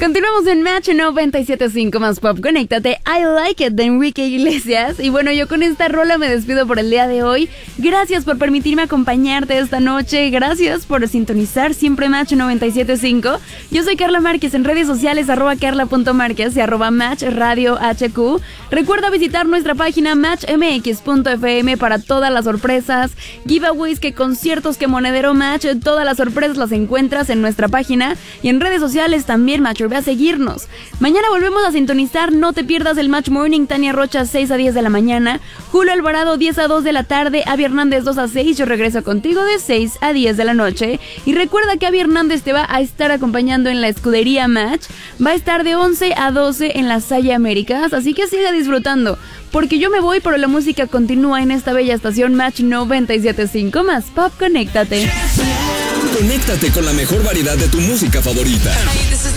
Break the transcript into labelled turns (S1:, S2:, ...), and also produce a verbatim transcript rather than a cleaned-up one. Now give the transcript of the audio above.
S1: Continuamos en Match noventa y siete punto cinco más pop. Conéctate, I Like It de Enrique Iglesias. Y bueno, yo con esta rola me despido por el día de hoy. Gracias por permitirme acompañarte esta noche. Gracias por sintonizar siempre Match noventa y siete punto cinco. Yo soy Carla Márquez en redes sociales, arroba carla punto márquez y arroba Match Radio H Q. Recuerda visitar nuestra página match m x punto f m para todas las sorpresas, giveaways, que conciertos, que monedero Match. Todas las sorpresas las encuentras en nuestra página y en redes sociales también, Match. Ve a seguirnos. Mañana volvemos a sintonizar. No te pierdas el Match Morning. Tania Rocha, seis a diez de la mañana. Julio Alvarado, diez a dos de la tarde. Avi Hernández, dos a seis. Yo regreso contigo de seis a diez de la noche. Y recuerda que Avi Hernández te va a estar acompañando en la escudería Match. Va a estar de once a doce en la Salle Américas. Así que siga disfrutando. Porque yo me voy, pero la música continúa en esta bella estación Match noventa y siete punto cinco más pop. Conéctate.
S2: Conéctate con la mejor variedad de tu música favorita.